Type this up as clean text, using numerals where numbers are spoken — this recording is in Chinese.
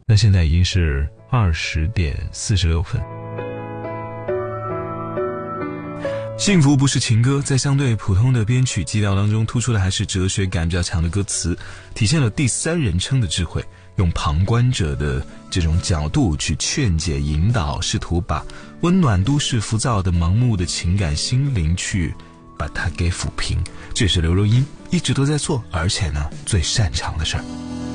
那现在已经是20:46。幸福不是情歌，在相对普通的编曲基调当中，突出的还是哲学感比较强的歌词，体现了第三人称的智慧，用旁观者的这种角度去劝解引导，试图把温暖都市浮躁的盲目的情感心灵去把它给抚平。这是刘若英一直都在做，而且呢最擅长的事儿。